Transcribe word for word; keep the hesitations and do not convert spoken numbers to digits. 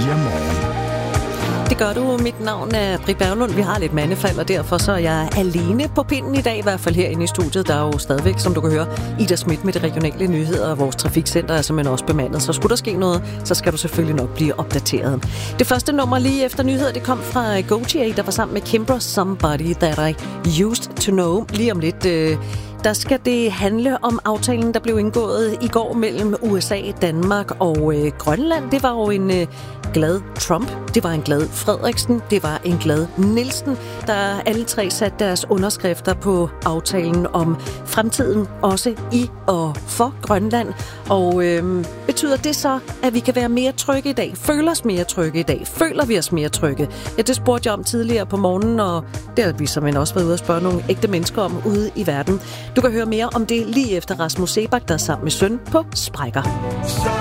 fire Morgen. Det gør du. Mit navn er Britt Berglund. Vi har lidt mandefald, og derfor så er jeg alene på pinden i dag, i hvert fald herinde i studiet. Der er jo stadigvæk, som du kan høre, Ida Schmidt med de regionale nyheder, og vores trafikcenter er simpelthen også bemandet. Så skulle der ske noget, så skal du selvfølgelig nok blive opdateret. Det første nummer lige efter nyheder, det kom fra Gotye, der var sammen med Kimbra, Somebody That I Used To Know. Lige om lidt... Øh Der skal det handle om aftalen, der blev indgået i går mellem U S A, Danmark og øh, Grønland. Det var jo en øh, glad Trump, det var en glad Frederiksen, det var en glad Nielsen, der alle tre satte deres underskrifter på aftalen om fremtiden, også i og for Grønland. Og øh, betyder det så, at vi kan være mere trygge i dag? Føler os mere trygge i dag? Føler vi os mere trygge? Ja, det spurgte jeg om tidligere på morgenen, og det har vi simpelthen også været ude at spørge nogle ægte mennesker om ude i verden. Du kan høre mere om det lige efter Rasmus Seebach, der er sammen med søn på Sprækker.